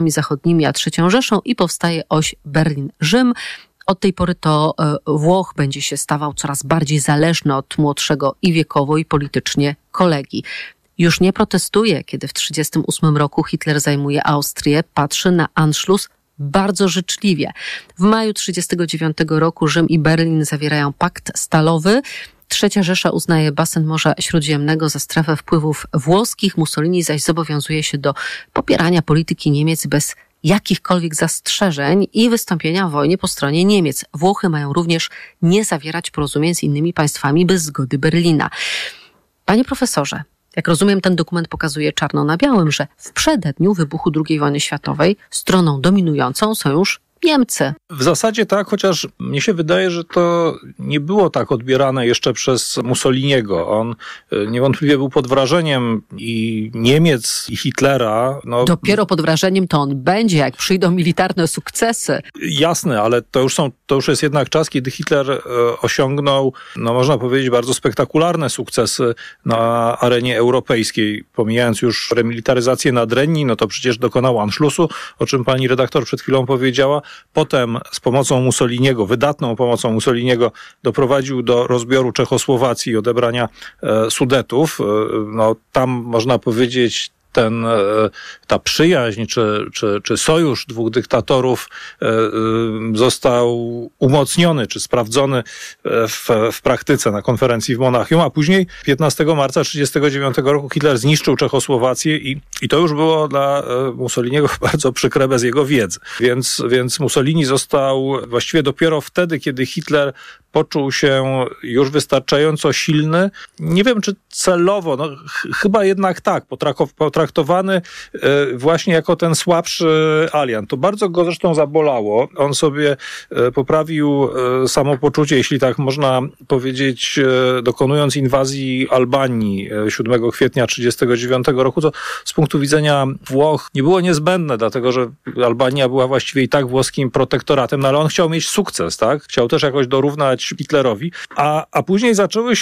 zachodnimi a III Rzeszą i powstaje oś Berlin-Rzym. Od tej pory to Włoch będzie się stawał coraz bardziej zależny od młodszego i wiekowo, i politycznie kolegi. Już nie protestuje, kiedy w 1938 roku Hitler zajmuje Austrię, patrzy na Anschluss bardzo życzliwie. W maju 1939 roku Rzym i Berlin zawierają pakt stalowy. III Rzesza uznaje basen Morza Śródziemnego za strefę wpływów włoskich. Mussolini zaś zobowiązuje się do popierania polityki Niemiec bez jakichkolwiek zastrzeżeń i wystąpienia w wojnie po stronie Niemiec. Włochy mają również nie zawierać porozumień z innymi państwami bez zgody Berlina. Panie profesorze, jak rozumiem, ten dokument pokazuje czarno na białym, że w przededniu wybuchu II wojny światowej stroną dominującą są już Niemcy. W zasadzie tak, chociaż mnie się wydaje, że to nie było tak odbierane jeszcze przez Mussoliniego. On niewątpliwie był pod wrażeniem i Niemiec, i Hitlera. Dopiero pod wrażeniem to on będzie, jak przyjdą militarne sukcesy. Jasne, ale to już jest jednak czas, kiedy Hitler osiągnął, można powiedzieć, bardzo spektakularne sukcesy na arenie europejskiej. Pomijając już remilitaryzację Nadrenii, to przecież dokonał Anschlussu, o czym pani redaktor przed chwilą powiedziała. Potem z pomocą Mussoliniego, wydatną pomocą Mussoliniego, doprowadził do rozbioru Czechosłowacji i odebrania Sudetów. Tam można powiedzieć, ta przyjaźń czy sojusz dwóch dyktatorów został umocniony czy sprawdzony w praktyce na konferencji w Monachium, a później 15 marca 1939 roku Hitler zniszczył Czechosłowację i to już było dla Mussoliniego bardzo przykre bez jego wiedzy. Więc Mussolini został właściwie dopiero wtedy, kiedy Hitler poczuł się już wystarczająco silny. Nie wiem, czy celowo, chyba jednak tak, potraktowany właśnie jako ten słabszy aliant. To bardzo go zresztą zabolało. On sobie poprawił samopoczucie, jeśli tak można powiedzieć, dokonując inwazji Albanii 7 kwietnia 1939 roku, co z punktu widzenia Włoch nie było niezbędne, dlatego że Albania była właściwie i tak włoskim protektoratem, ale on chciał mieć sukces, tak? Chciał też jakoś dorównać Hitlerowi, a później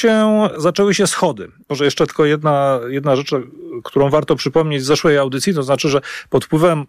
zaczęły się schody. Może jeszcze tylko jedna rzecz, którą warto przypomnieć z zeszłej audycji, to znaczy, że pod wpływem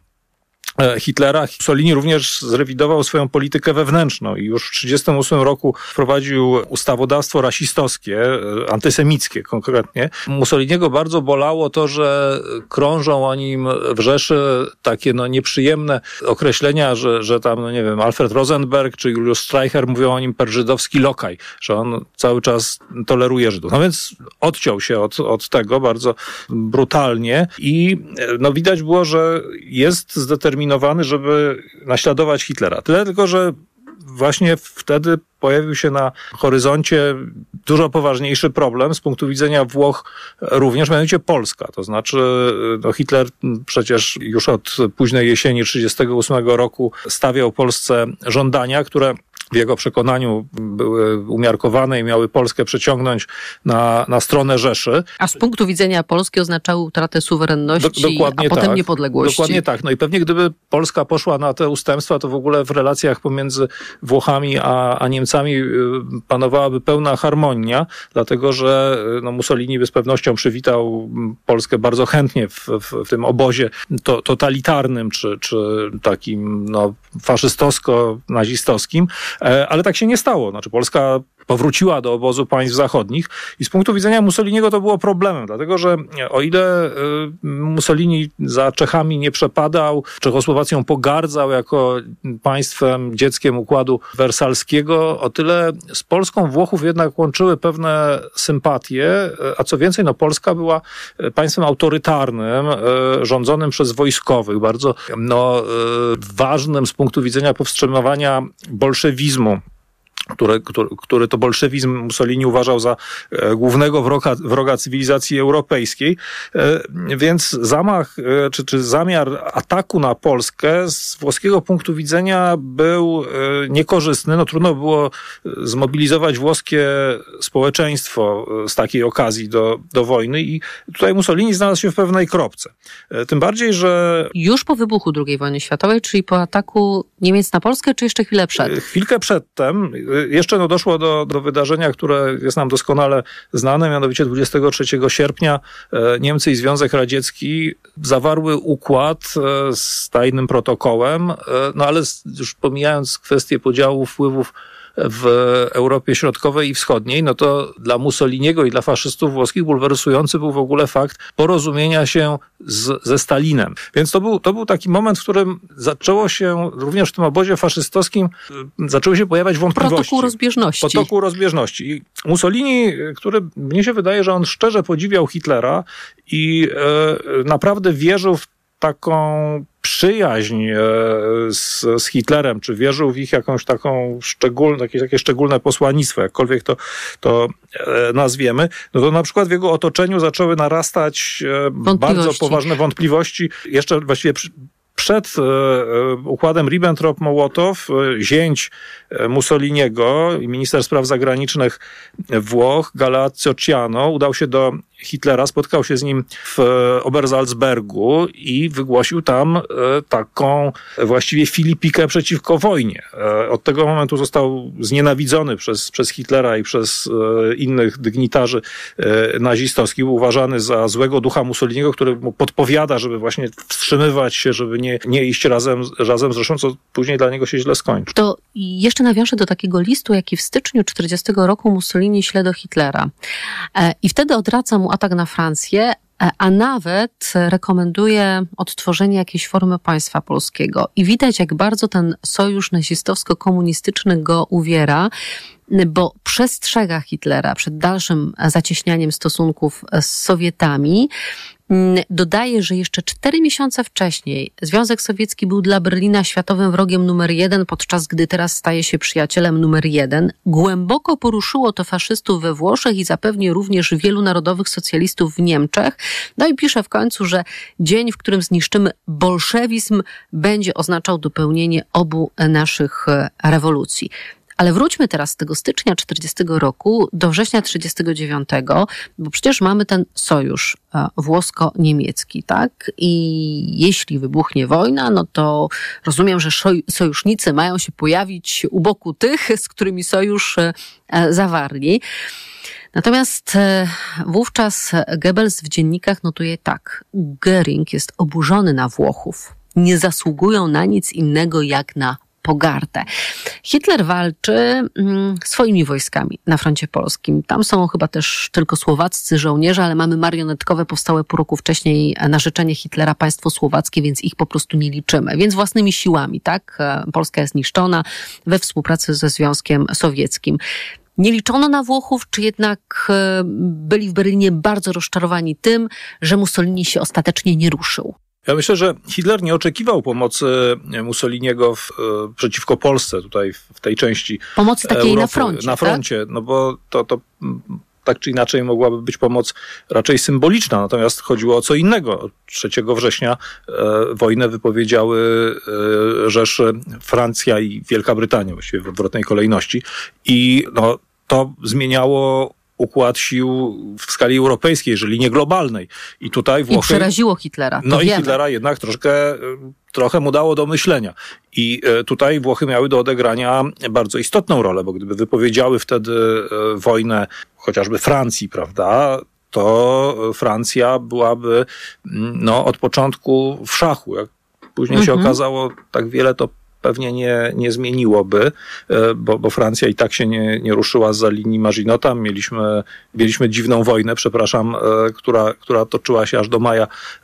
Hitlera Mussolini również zrewidował swoją politykę wewnętrzną i już w 1938 roku wprowadził ustawodawstwo rasistowskie, antysemickie konkretnie. Mussoliniego bardzo bolało to, że krążą o nim w Rzeszy takie nieprzyjemne określenia, że tam, Alfred Rosenberg czy Julius Streicher mówią o nim per żydowski lokaj, że on cały czas toleruje Żydów. Więc odciął się od tego bardzo brutalnie i widać było, że jest zdeterminowany, żeby naśladować Hitlera. Tyle tylko, że właśnie wtedy pojawił się na horyzoncie dużo poważniejszy problem z punktu widzenia Włoch również, mianowicie Polska. To znaczy Hitler przecież już od późnej jesieni 1938 roku stawiał Polsce żądania, które w jego przekonaniu były umiarkowane i miały Polskę przeciągnąć na stronę Rzeszy. A z punktu widzenia Polski oznaczały utratę suwerenności, a potem niepodległości. Dokładnie tak. I pewnie gdyby Polska poszła na te ustępstwa, to w ogóle w relacjach pomiędzy Włochami a Niemcami panowałaby pełna harmonia, dlatego że Mussolini by z pewnością przywitał Polskę bardzo chętnie w tym obozie totalitarnym, czy takim faszystowsko-nazistowskim. Ale tak się nie stało. Polska powróciła do obozu państw zachodnich i z punktu widzenia Mussoliniego to było problemem, dlatego że o ile Mussolini za Czechami nie przepadał, Czechosłowacją pogardzał jako państwem, dzieckiem układu wersalskiego, o tyle z Polską Włochów jednak łączyły pewne sympatie, a co więcej, Polska była państwem autorytarnym, rządzonym przez wojskowych, bardzo ważnym z punktu widzenia powstrzymywania bolszewizmu, który to bolszewizm Mussolini uważał za głównego wroga cywilizacji europejskiej. Więc zamach, czy zamiar ataku na Polskę z włoskiego punktu widzenia był niekorzystny. Trudno było zmobilizować włoskie społeczeństwo z takiej okazji do wojny i tutaj Mussolini znalazł się w pewnej kropce. Tym bardziej, że... Już po wybuchu II wojny światowej, czyli po ataku Niemiec na Polskę, czy jeszcze chwilę przed? Chwilkę przedtem. jeszcze doszło do wydarzenia, które jest nam doskonale znane, mianowicie 23 sierpnia Niemcy i Związek Radziecki zawarły układ z tajnym protokołem, ale już pomijając kwestię podziału wpływów w Europie Środkowej i Wschodniej, to dla Mussoliniego i dla faszystów włoskich bulwersujący był w ogóle fakt porozumienia się ze Stalinem. Więc to był taki moment, w którym zaczęło się, również w tym obozie faszystowskim, zaczęły się pojawiać wątpliwości. Potoku rozbieżności. I Mussolini, który, mnie się wydaje, że on szczerze podziwiał Hitlera i naprawdę wierzył w taką przyjaźń z Hitlerem, czy wierzył w ich jakąś taką takie szczególne posłannictwo, jakkolwiek to nazwiemy, to na przykład w jego otoczeniu zaczęły narastać bardzo poważne wątpliwości. Jeszcze właściwie przed układem Ribbentrop-Mołotow zięć Mussoliniego i minister spraw zagranicznych Włoch, Galeazzo Ciano, udał się do Hitlera, spotkał się z nim w Obersalzbergu i wygłosił tam taką właściwie filipikę przeciwko wojnie. Od tego momentu został znienawidzony przez Hitlera i przez innych dygnitarzy nazistowskich. Był uważany za złego ducha Mussoliniego, który mu podpowiada, żeby właśnie wstrzymywać się, żeby nie iść razem z Rzeszą, co później dla niego się źle skończy. To jeszcze nawiążę do takiego listu, jaki w styczniu 1940 roku Mussolini śle do Hitlera. I wtedy odradza mu atak na Francję, a nawet rekomenduje odtworzenie jakiejś formy państwa polskiego. I widać, jak bardzo ten sojusz nazistowsko-komunistyczny go uwiera, bo przestrzega Hitlera przed dalszym zacieśnianiem stosunków z Sowietami. Dodaje, że jeszcze 4 miesiące wcześniej Związek Sowiecki był dla Berlina światowym wrogiem numer 1, podczas gdy teraz staje się przyjacielem numer 1. Głęboko poruszyło to faszystów we Włoszech i zapewne również wielu narodowych socjalistów w Niemczech. I pisze w końcu, że dzień, w którym zniszczymy bolszewizm, będzie oznaczał dopełnienie obu naszych rewolucji. Ale wróćmy teraz z tego stycznia 40 roku do września 39, bo przecież mamy ten sojusz włosko-niemiecki, tak? I jeśli wybuchnie wojna, to rozumiem, że sojusznicy mają się pojawić u boku tych, z którymi sojusz zawarli. Natomiast wówczas Goebbels w dziennikach notuje tak. Göring jest oburzony na Włochów. Nie zasługują na nic innego jak na pogardę. Hitler walczy swoimi wojskami na froncie polskim. Tam są chyba też tylko słowaccy żołnierze, ale mamy marionetkowe powstałe pół roku wcześniej na życzenie Hitlera państwo słowackie, więc ich po prostu nie liczymy. Więc własnymi siłami, tak? Polska jest niszczona we współpracy ze Związkiem Sowieckim. Nie liczono na Włochów, czy jednak byli w Berlinie bardzo rozczarowani tym, że Mussolini się ostatecznie nie ruszył? Ja myślę, że Hitler nie oczekiwał pomocy Mussoliniego przeciwko Polsce tutaj w tej części pomocy takiej Europy, na froncie, tak? Bo to tak czy inaczej mogłaby być pomoc raczej symboliczna, natomiast chodziło o co innego. 3 września wojnę wypowiedziały Rzeszy Francja i Wielka Brytania, właściwie w odwrotnej kolejności i to zmieniało układ sił w skali europejskiej, jeżeli nie globalnej. I tutaj Włochy... I przeraziło Hitlera. I Hitlera jednak trochę mu dało do myślenia. I tutaj Włochy miały do odegrania bardzo istotną rolę, bo gdyby wypowiedziały wtedy wojnę chociażby Francji, prawda, to Francja byłaby od początku w szachu. Jak później się okazało, tak wiele to pewnie nie zmieniłoby, bo Francja i tak się nie ruszyła zza linii Maginota. Mieliśmy dziwną wojnę, która toczyła się aż do maja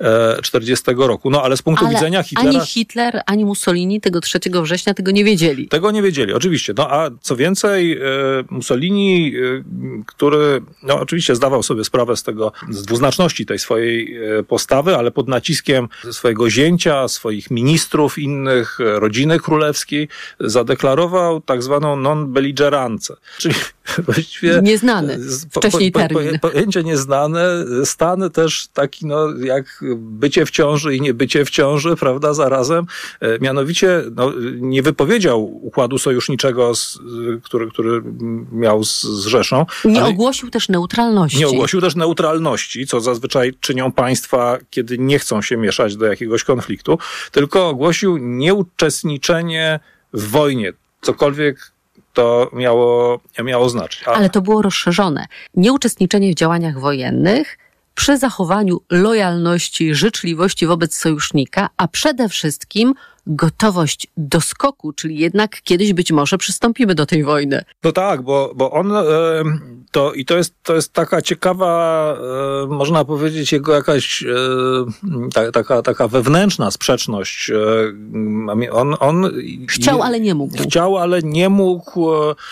40 roku. Ale z punktu widzenia Hitlera... Ani Hitler, ani Mussolini tego 3 września tego nie wiedzieli. Tego nie wiedzieli, oczywiście. A co więcej, Mussolini, który oczywiście zdawał sobie sprawę z dwuznaczności tej swojej postawy, ale pod naciskiem swojego zięcia, swoich ministrów innych, rodziny królewskiej, zadeklarował tak zwaną non-belligerancję. Czyli właściwie... Nieznany wcześniej termin. Pojęcie nieznane, stan też taki jak bycie w ciąży i niebycie w ciąży, prawda, zarazem. Mianowicie nie wypowiedział układu sojuszniczego, który miał z Rzeszą. Nie ogłosił też neutralności. Nie ogłosił też neutralności, co zazwyczaj czynią państwa, kiedy nie chcą się mieszać do jakiegoś konfliktu, tylko ogłosił nieuczestniczenie w wojnie. Cokolwiek to miało znaczyć. Ale to było rozszerzone. Nieuczestniczenie w działaniach wojennych przy zachowaniu lojalności, życzliwości wobec sojusznika, a przede wszystkim gotowość do skoku, czyli jednak kiedyś być może przystąpimy do tej wojny. No tak, bo on to jest taka ciekawa, można powiedzieć, jego jakaś taka wewnętrzna sprzeczność. On chciał, ale nie mógł. Chciał, ale nie mógł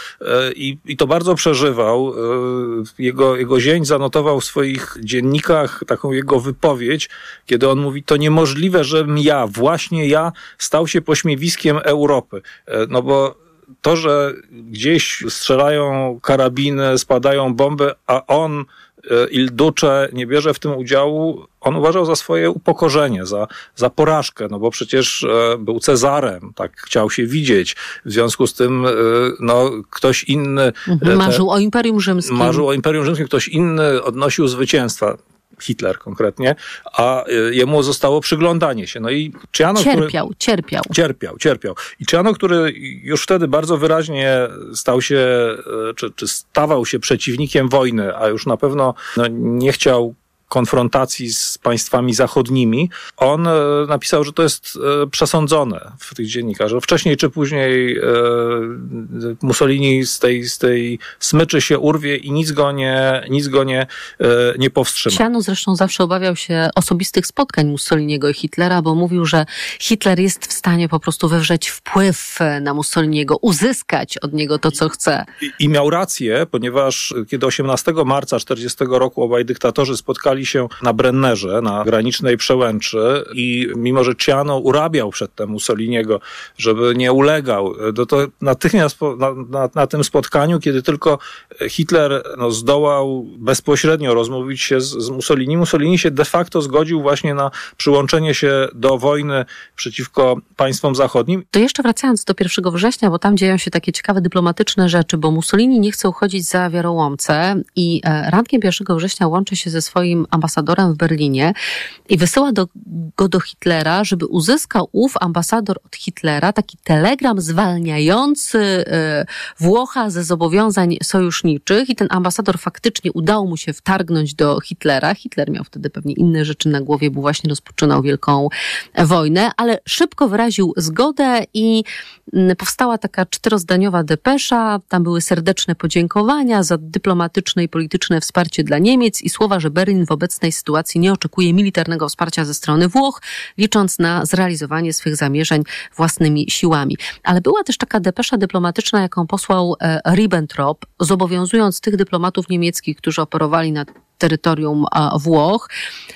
i to bardzo przeżywał. Jego zięć zanotował w swoich dziennikach taką jego wypowiedź, kiedy on mówi, to niemożliwe, żebym właśnie ja stał się pośmiewiskiem Europy. No bo to, że gdzieś strzelają karabiny, spadają bomby, a on, Il Duce, nie bierze w tym udziału, on uważał za swoje upokorzenie, za porażkę, no bo przecież był Cezarem, tak chciał się widzieć. W związku z tym ktoś inny... Marzył o Imperium Rzymskim. Marzył o Imperium Rzymskim, ktoś inny odnosił zwycięstwa. Hitler konkretnie, a jemu zostało przyglądanie się. No i Ciano, cierpiał. I Ciano, który już wtedy bardzo wyraźnie stał się, czy stawał się przeciwnikiem wojny, a już na pewno nie chciał konfrontacji z państwami zachodnimi, on napisał, że to jest przesądzone w tych dziennikach, że wcześniej czy później Mussolini z tej smyczy się urwie i nic go nie powstrzyma. Ciano zresztą zawsze obawiał się osobistych spotkań Mussoliniego i Hitlera, bo mówił, że Hitler jest w stanie po prostu wywrzeć wpływ na Mussoliniego, uzyskać od niego to, co chce. I miał rację, ponieważ kiedy 18 marca 1940 roku obaj dyktatorzy spotkali się na Brennerze, na granicznej przełęczy i mimo, że Ciano urabiał przedtem Mussoliniego, żeby nie ulegał, to natychmiast na tym spotkaniu, kiedy tylko Hitler zdołał bezpośrednio rozmówić się z Mussolini się de facto zgodził właśnie na przyłączenie się do wojny przeciwko państwom zachodnim. To jeszcze wracając do 1 września, bo tam dzieją się takie ciekawe dyplomatyczne rzeczy, bo Mussolini nie chce uchodzić za wiarołomcę i rankiem 1 września łączy się ze swoim ambasadorem w Berlinie i wysyła go do Hitlera, żeby uzyskał ambasador od Hitlera taki telegram zwalniający Włocha ze zobowiązań sojuszniczych i ten ambasador faktycznie udało mu się wtargnąć do Hitlera. Hitler miał wtedy pewnie inne rzeczy na głowie, bo właśnie rozpoczynał wielką wojnę, ale szybko wyraził zgodę i powstała taka 4-zdaniowa depesza. Tam były serdeczne podziękowania za dyplomatyczne i polityczne wsparcie dla Niemiec i słowa, że Berlin w obecnej sytuacji nie oczekuje militarnego wsparcia ze strony Włoch, licząc na zrealizowanie swych zamierzeń własnymi siłami. Ale była też taka depesza dyplomatyczna, jaką posłał Ribbentrop, zobowiązując tych dyplomatów niemieckich, którzy operowali na terytorium Włoch,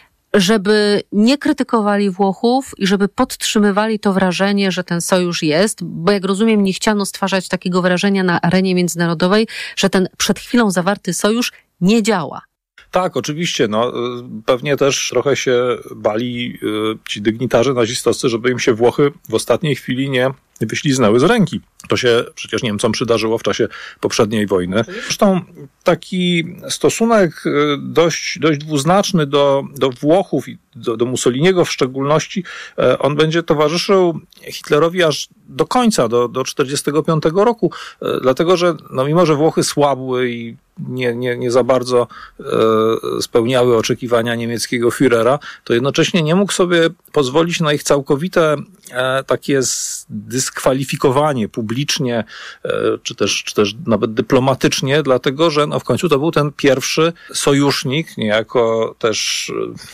żeby nie krytykowali Włochów i żeby podtrzymywali to wrażenie, że ten sojusz jest, bo jak rozumiem, nie chciano stwarzać takiego wrażenia na arenie międzynarodowej, że ten przed chwilą zawarty sojusz nie działa. Tak, oczywiście. Pewnie też trochę się bali ci dygnitarze nazistowscy, żeby im się Włochy w ostatniej chwili nie wyśliznęły z ręki. To się przecież Niemcom przydarzyło w czasie poprzedniej wojny. Zresztą taki stosunek dość dwuznaczny do Włochów i do Mussoliniego w szczególności, on będzie towarzyszył Hitlerowi aż do końca, do 1945 roku, dlatego że mimo, że Włochy słabły i nie za bardzo spełniały oczekiwania niemieckiego Führera, to jednocześnie nie mógł sobie pozwolić na ich całkowite takie dyskwalifikowanie publicznie, czy też nawet dyplomatycznie, dlatego że w końcu to był ten pierwszy sojusznik, niejako też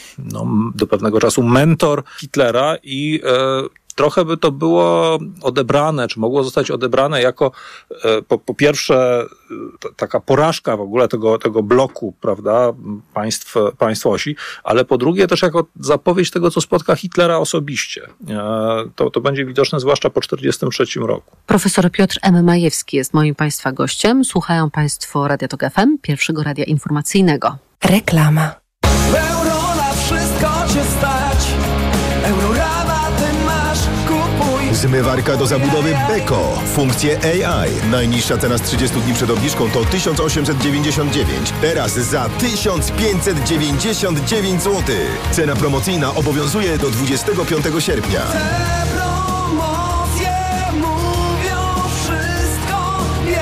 do pewnego czasu mentor Hitlera i trochę by to było odebrane, czy mogło zostać odebrane jako po pierwsze taka porażka w ogóle tego bloku, prawda, państw osi, ale po drugie też jako zapowiedź tego, co spotka Hitlera osobiście. To będzie widoczne zwłaszcza po 1943 roku. Profesor Piotr M. Majewski jest moim Państwa gościem. Słuchają Państwo Radia Tok FM, pierwszego radia informacyjnego. Reklama. Euro na wszystko cię stać. Zmywarka do zabudowy Beko. Funkcje AI. Najniższa cena z 30 dni przed obniżką to 1899. Teraz za 1599 zł. Cena promocyjna obowiązuje do 25 sierpnia. Te promocje mówią wszystko.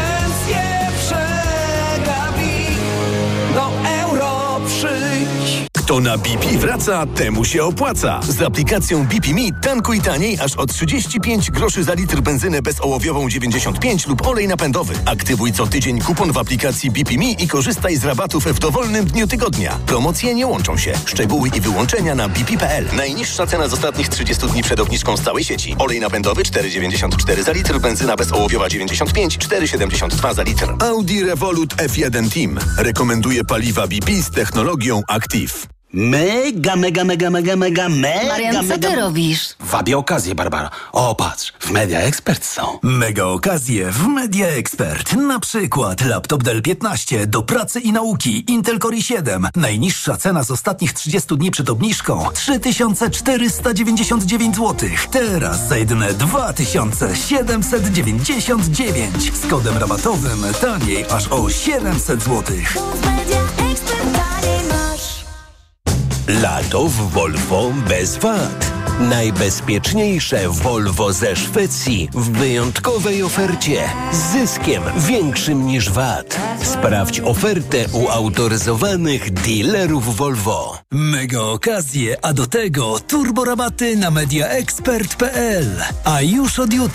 Kto na BP wraca, temu się opłaca. Z aplikacją BP Me tankuj taniej aż o 35 groszy za litr benzynę bezołowiową 95 lub olej napędowy. Aktywuj co tydzień kupon w aplikacji BP Me i korzystaj z rabatów w dowolnym dniu tygodnia. Promocje nie łączą się. Szczegóły i wyłączenia na bp.pl. Najniższa cena z ostatnich 30 dni przed obniżką z całej sieci. Olej napędowy 4,94 za litr, benzyna bezołowiowa 95, 4,72 za litr. Audi Revolut F1 Team rekomenduje paliwa BP z technologią Active. Mega. Marian, co ty robisz? Wabię okazję, Barbara. O, patrz, w Media Expert są. Mega okazje w Media Expert. Na przykład laptop Dell 15 do pracy i nauki Intel Core i7. Najniższa cena z ostatnich 30 dni przed obniżką 3499 zł. Teraz za jedyne 2799. Z kodem rabatowym taniej aż o 700 zł. Lato w Volvo bez VAT. Najbezpieczniejsze Volvo ze Szwecji w wyjątkowej ofercie z zyskiem większym niż VAT. Sprawdź ofertę u autoryzowanych dealerów Volvo. Mega okazje, a do tego turbo rabaty na mediaexpert.pl. A już od jutra